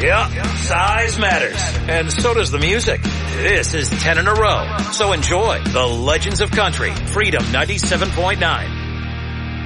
Yep, size matters. And so does the music. This is 10 in a row. So enjoy the Legends of Country, Freedom 97.9.